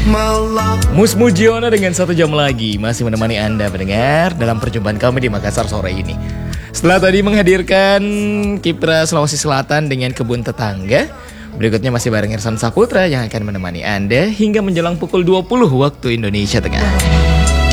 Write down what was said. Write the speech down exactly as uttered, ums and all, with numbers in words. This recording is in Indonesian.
Mus Mujiono dengan satu jam lagi masih menemani Anda pendengar dalam perjumpaan kami di Makassar sore ini. Setelah tadi menghadirkan Kipra Sulawesi Selatan dengan Kebun Tetangga, berikutnya masih bareng Irsan Saputra yang akan menemani Anda hingga menjelang pukul dua puluh waktu Indonesia Tengah.